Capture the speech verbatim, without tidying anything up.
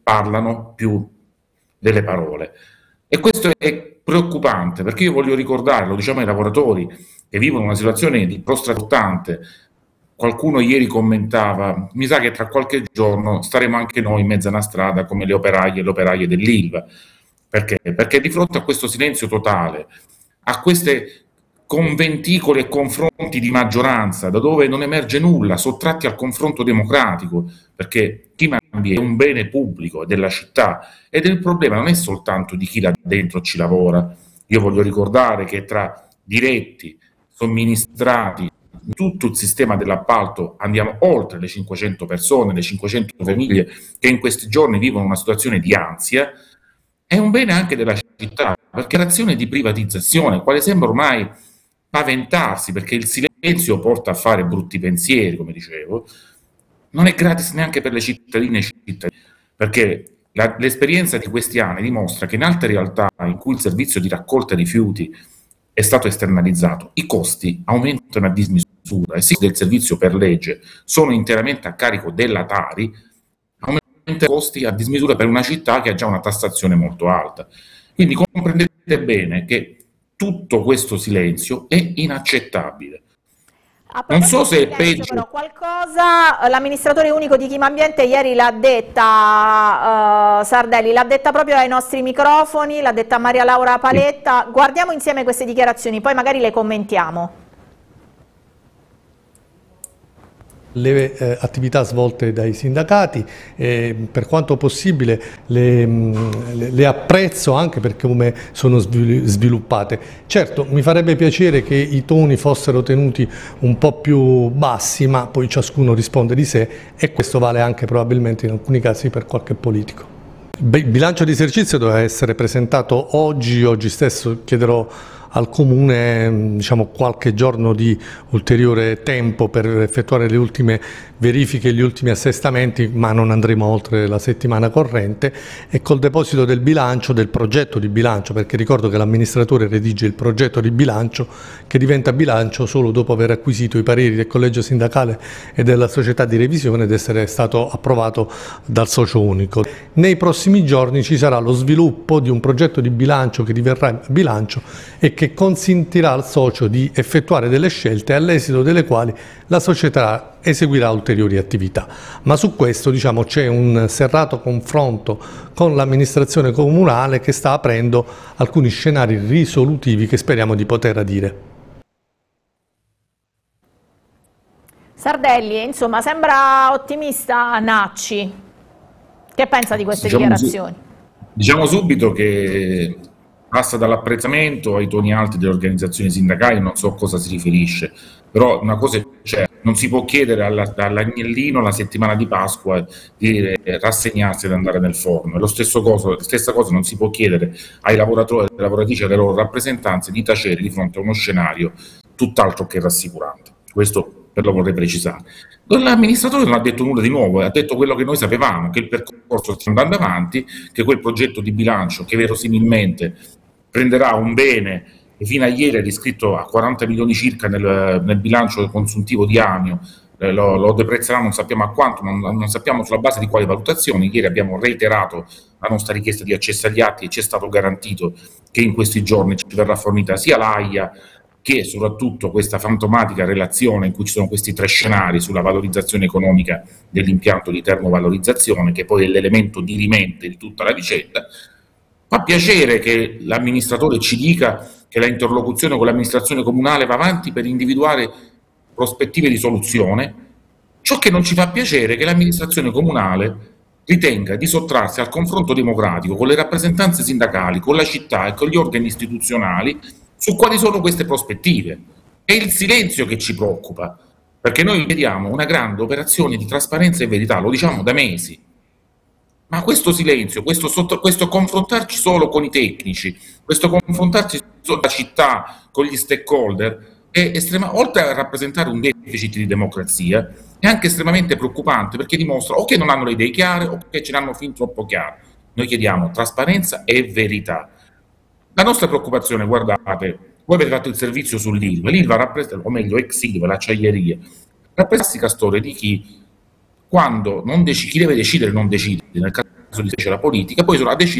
parlano più delle parole. E questo è preoccupante, perché io voglio ricordare, lo diciamo ai lavoratori che vivono una situazione di prostrabilitante. Qualcuno ieri commentava, mi sa che tra qualche giorno staremo anche noi in mezzo a una strada come le operaie e le operaie dell'Ilva. Perché? Perché di fronte a questo silenzio totale, a queste conventicoli e confronti di maggioranza, da dove non emerge nulla, sottratti al confronto democratico, perché chi è un bene pubblico della città, ed il problema non è soltanto di chi là dentro ci lavora. Io voglio ricordare che tra diretti, somministrati, tutto il sistema dell'appalto andiamo oltre le cinquecento persone, le cinquecento famiglie che in questi giorni vivono una situazione di ansia. È un bene anche della città, perché l'azione di privatizzazione, quale sembra ormai paventarsi, perché il silenzio porta a fare brutti pensieri, come dicevo, non è gratis neanche per le cittadine e i cittadini, perché la, l'esperienza di questi anni dimostra che in altre realtà in cui il servizio di raccolta rifiuti è stato esternalizzato, i costi aumentano a dismisura e sì, del servizio per legge sono interamente a carico della Tari, aumentano i costi a dismisura per una città che ha già una tassazione molto alta. Quindi comprendete bene che tutto questo silenzio è inaccettabile. Non so se è peggio. Però qualcosa l'amministratore unico di Chimambiente ieri l'ha detta, uh, Sardelli, l'ha detta proprio ai nostri microfoni, l'ha detta Maria Laura Paletta. Sì. Guardiamo insieme queste dichiarazioni, poi magari le commentiamo. Le eh, attività svolte dai sindacati, eh, per quanto possibile le, le, le apprezzo anche perché come sono sviluppate. Certo, mi farebbe piacere che i toni fossero tenuti un po' più bassi, ma poi ciascuno risponde di sé e questo vale anche probabilmente in alcuni casi per qualche politico. Il bilancio di esercizio doveva essere presentato oggi, oggi stesso chiederò al Comune diciamo, qualche giorno di ulteriore tempo per effettuare le ultime verifiche e gli ultimi assestamenti, ma non andremo oltre la settimana corrente, e col deposito del bilancio, del progetto di bilancio, perché ricordo che l'amministratore redige il progetto di bilancio che diventa bilancio solo dopo aver acquisito i pareri del collegio sindacale e della società di revisione ed essere stato approvato dal socio unico. Nei prossimi giorni ci sarà lo sviluppo di un progetto di bilancio che diverrà bilancio e che che consentirà al socio di effettuare delle scelte all'esito delle quali la società eseguirà ulteriori attività. Ma su questo diciamo, c'è un serrato confronto con l'amministrazione comunale che sta aprendo alcuni scenari risolutivi che speriamo di poter adire. Sardelli, insomma, sembra ottimista Nacci. Che pensa di queste diciamo, dichiarazioni? Diciamo subito che passa dall'apprezzamento ai toni alti delle organizzazioni sindacali, non so a cosa si riferisce, però una cosa è certa, non si può chiedere alla, all'agnellino la settimana di Pasqua di rassegnarsi ad andare nel forno, e lo stesso cosa, la stessa cosa non si può chiedere ai lavoratori e alle lavoratrici e alle loro rappresentanze di tacere di fronte a uno scenario tutt'altro che rassicurante. Questo per lo vorrei precisare. L'amministratore non ha detto nulla di nuovo, ha detto quello che noi sapevamo, che il percorso sta andando avanti, che quel progetto di bilancio che verosimilmente prenderà un bene che fino a ieri è riscritto a quaranta milioni circa nel, nel bilancio consuntivo di Amio, eh, lo, lo deprezzerà non sappiamo a quanto, non, non sappiamo sulla base di quali valutazioni. Ieri abbiamo reiterato la nostra richiesta di accesso agli atti e ci è stato garantito che in questi giorni ci verrà fornita sia l'A I A che soprattutto questa fantomatica relazione in cui ci sono questi tre scenari sulla valorizzazione economica dell'impianto di termovalorizzazione, che poi è l'elemento dirimente di tutta la vicenda. Fa piacere che l'amministratore ci dica che la interlocuzione con l'amministrazione comunale va avanti per individuare prospettive di soluzione. Ciò che non ci fa piacere è che l'amministrazione comunale ritenga di sottrarsi al confronto democratico con le rappresentanze sindacali, con la città e con gli organi istituzionali su quali sono queste prospettive. È il silenzio che ci preoccupa, perché noi vediamo una grande operazione di trasparenza e verità, lo diciamo da mesi. Ma questo silenzio, questo, sotto, questo confrontarci solo con i tecnici, questo confrontarci solo con la città, con gli stakeholder, è estrema, oltre a rappresentare un deficit di democrazia, è anche estremamente preoccupante, perché dimostra o che non hanno le idee chiare o che ce l'hanno fin troppo chiare. Noi chiediamo trasparenza e verità. La nostra preoccupazione, guardate, voi avete fatto il servizio sull'Ilva, l'Ilva rappresenta, o meglio ex Ilva, l'acciaieria, rappresenta la storia di chi, quando non dec- chi deve decidere non decide, nel caso di specie la politica, poi sono a decidere